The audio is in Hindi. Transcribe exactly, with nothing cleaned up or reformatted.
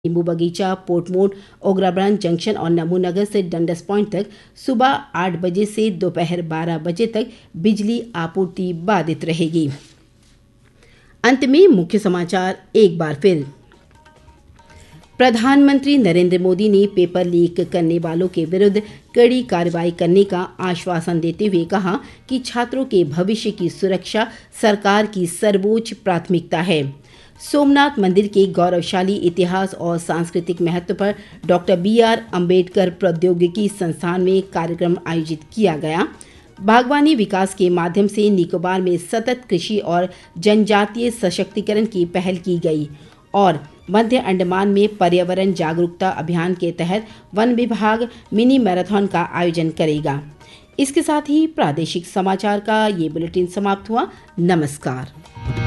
नींबू बगीचा, पोर्टमोड, ओग्राब्रांच जंक्शन और नमूनगर से डंडस पॉइंट तक सुबह आठ बजे से दोपहर बारह बजे तक बिजली आपूर्ति बाधित रहेगी। अंत में मुख्य समाचार एक बार फिर। प्रधानमंत्री नरेंद्र मोदी ने पेपर लीक करने वालों के विरुद्ध कड़ी कार्रवाई करने का आश्वासन देते हुए कहा कि छात्रों के भविष्य की सुरक्षा सरकार की सर्वोच्च प्राथमिकता है। सोमनाथ मंदिर के गौरवशाली इतिहास और सांस्कृतिक महत्व पर डॉक्टर बी आर अम्बेडकर प्रौद्योगिकी संस्थान में कार्यक्रम आयोजित किया गया। बागवानी विकास के माध्यम से निकोबार में सतत कृषि और जनजातीय सशक्तिकरण की पहल की गई और मध्य अंडमान में पर्यावरण जागरूकता अभियान के तहत वन विभाग मिनी मैराथन का आयोजन करेगा। इसके साथ ही प्रादेशिक समाचार का ये बुलेटिन समाप्त हुआ। नमस्कार।